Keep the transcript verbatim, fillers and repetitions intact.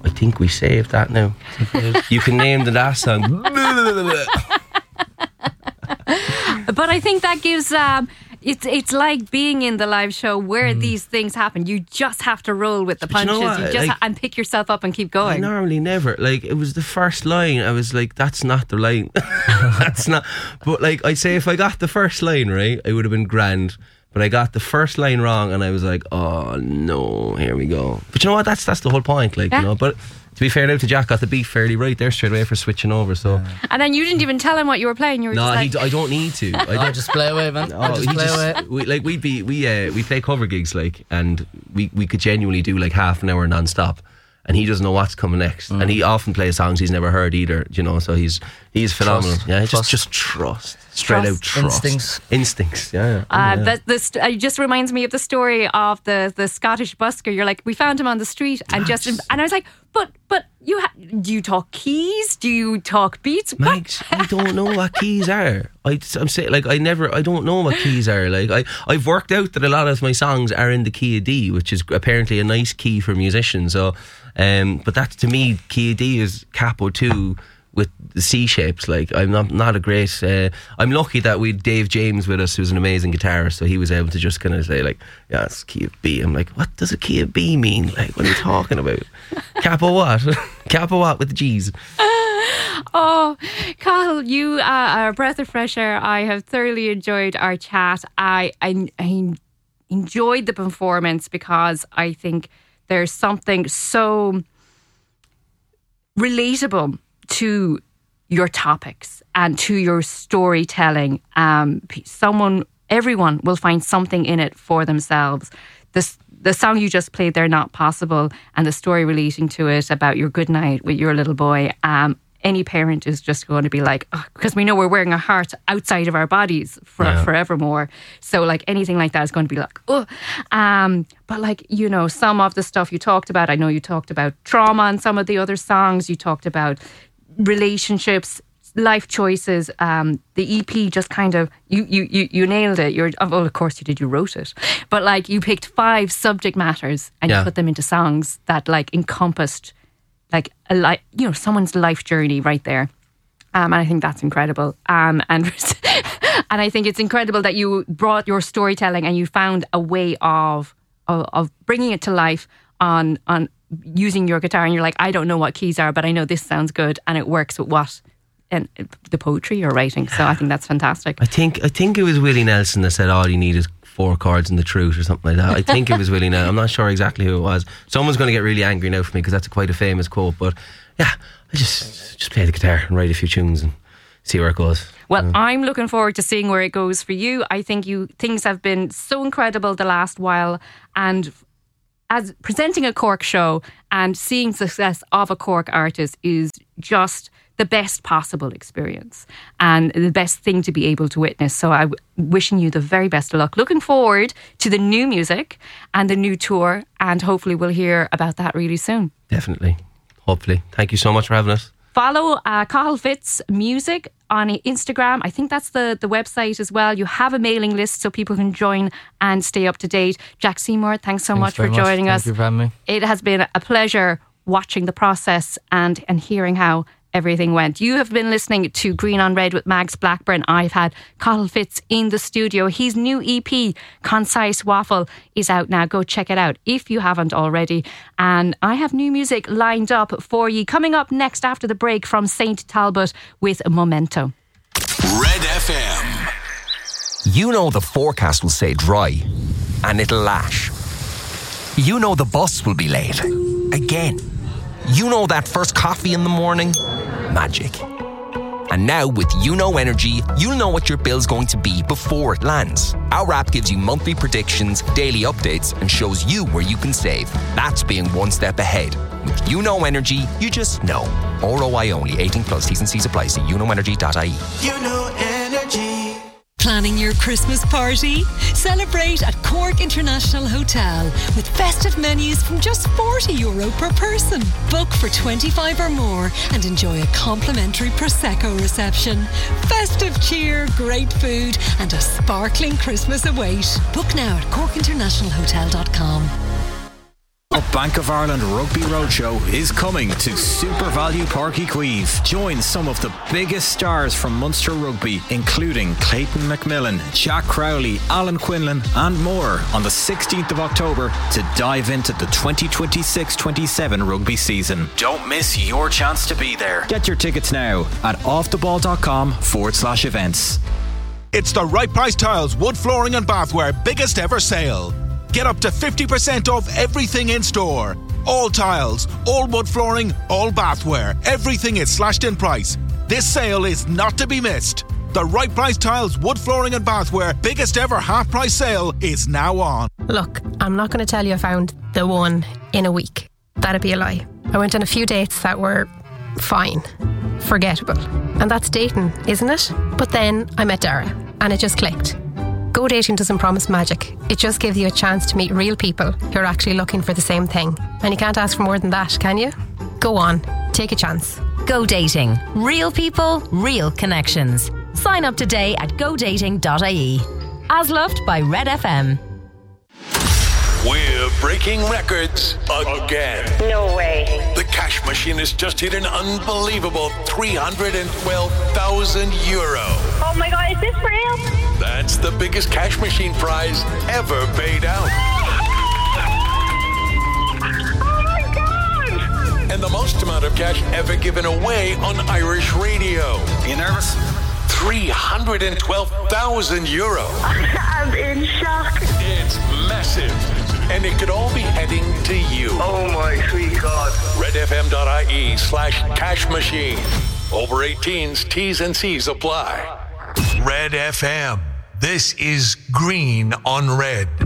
I think we saved that now. You can name the last song. But I think that gives um, it's it's like being in the live show where mm. these things happen. You just have to roll with the but punches. You, know you just like, ha- and pick yourself up and keep going. I normally never like it was the first line. I was like, that's not the line. That's not. But like I say, if I got the first line right, it would have been grand. But I got the first line wrong, and I was like, oh no, here we go. But you know what? That's that's the whole point, like yeah. you know. But to be fair, now to Jack, got the beat fairly right there straight away for switching over. So, yeah. And then you didn't even tell him what you were playing. You were no, just like, he, I don't need to. I don't just play away, man. No, just play just, away. We, like we'd be we uh, we play cover gigs like, and we we could genuinely do like half an hour non-stop. And he doesn't know what's coming next, mm. and he often plays songs he's never heard either. You know, so he's he's phenomenal. Trust. Yeah, just trust. just trust, straight trust. out trust, instincts, instincts. Yeah, yeah. Uh, yeah. that this uh, just reminds me of the story of the the Scottish busker. You're like, we found him on the street, and just and I was like, but but you ha- do you talk keys? Do you talk beats? Max, I don't know what keys are. I, I'm saying like I never, I don't know what keys are. Like I, I've worked out that a lot of my songs are in the key of D, which is apparently a nice key for musicians. So. Um, but that to me, key of D is capo two with the C shapes. Like I'm not not a great. Uh, I'm lucky that we had Dave James with us, who's an amazing guitarist, so he was able to just kind of say like, "Yeah, it's key of B." I'm like, "What does a key of B mean? Like, what are you talking about? Capo what? Capo what with the G's?" Oh, Cathal, you uh, are a breath of fresh air. I have thoroughly enjoyed our chat. I I, I enjoyed the performance because I think there's something so relatable to your topics and to your storytelling. Um, someone, everyone will find something in it for themselves. This, the song you just played there, Not Possible, and the story relating to it about your good night with your little boy. Um, any parent is just going to be like, because we know we're wearing a heart outside of our bodies for yeah. forevermore. So like anything like that is going to be like, oh. Um, but like, you know, some of the stuff you talked about, I know you talked about trauma and some of the other songs. You talked about relationships, life choices. Um, the E P just kind of, you you you, you nailed it. You're, well, of course you did, you wrote it. But like you picked five subject matters and yeah. you put them into songs that like encompassed like a li- you know, someone's life journey right there, um, and I think that's incredible. Um, and and I think it's incredible that you brought your storytelling and you found a way of of, of bringing it to life on on using your guitar. And you're like, I don't know what keys are, but I know this sounds good, and it works with what and the poetry you're writing. So I think that's fantastic. I think I think it was Willie Nelson that said all you need is four chords in the truth or something like that. I think it was Willie Nelson. I'm not sure exactly who it was. Someone's going to get really angry now for me because that's a quite a famous quote. But yeah, I just just play the guitar and write a few tunes and see where it goes. Well, yeah. I'm looking forward to seeing where it goes for you. I think you things have been so incredible the last while, and as presenting a Cork show and seeing success of a Cork artist is just the best possible experience and the best thing to be able to witness. So I'm wishing you the very best of luck. Looking forward to the new music and the new tour, and hopefully we'll hear about that really soon. Definitely. Hopefully. Thank you so much for having us. Follow uh, Cathal Fitz Music on Instagram. I think that's the, the website as well. You have a mailing list so people can join and stay up to date. Jack Seymour, thanks so thanks much for much. joining Thank us. Thank you for having me. It has been a pleasure watching the process and, and hearing how everything went. You have been listening to Green on Red with Mags Blackburn. I've had Cathal Fitz in the studio. His new E P, Concise Waffle, is out now. Go check it out if you haven't already. And I have new music lined up for you. Coming up next after the break from Saint Talbot with Memento. Red F M. You know the forecast will say dry and it'll lash. You know the bus will be late. Again. You know that first coffee in the morning? Magic. And now with You Know Energy, you'll know what your bill's going to be before it lands. Our app gives you monthly predictions, daily updates, and shows you where you can save. That's being one step ahead. With You Know Energy, you just know. R O I only. eighteen plus. T's and C's apply. See you know energy dot I E. You Know Energy. Planning your Christmas party? Celebrate at Cork International Hotel with festive menus from just forty euro per person. Book for twenty-five or more and enjoy a complimentary Prosecco reception. Festive cheer, great food and a sparkling Christmas await. Book now at cork international hotel dot com. A Bank of Ireland Rugby Roadshow is coming to Super Value Park Queeve. Join some of the biggest stars from Munster Rugby, including Clayton McMillan, Jack Crowley, Alan Quinlan, and more on the sixteenth of October to dive into the twenty twenty-six twenty-seven rugby season. Don't miss your chance to be there. Get your tickets now at offtheball.com forward slash events. It's the Right Price Tiles Wood Flooring and Bathware biggest ever sale. Get up to fifty percent off everything in store. All tiles, all wood flooring, all bathware. Everything is slashed in price. This sale is not to be missed. The Right Price Tiles Wood Flooring and Bathware biggest ever half price sale is now on. Look, I'm not going to tell you I found the one in a week. That'd be a lie. I went on a few dates that were fine, forgettable. And that's dating, isn't it? But then I met Dara and it just clicked. Go dating doesn't promise magic. It just gives you a chance to meet real people who are actually looking for the same thing. And you can't ask for more than that, can you? Go on, take a chance. Go dating. Real people, real connections. Sign up today at go dating dot I E. As loved by Red F M. We're breaking records again. No way. The cash machine has just hit an unbelievable three hundred twelve thousand euro. Oh my God, is this real? That's the biggest cash machine prize ever paid out. Oh my God! And the most amount of cash ever given away on Irish radio. You nervous? three hundred twelve thousand euro. I'm in shock. It's massive. And it could all be heading to you. Oh my sweet God. redfm.ie slash cash machine. Over eighteens, T's and C's apply. Red F M. This is Green on Red.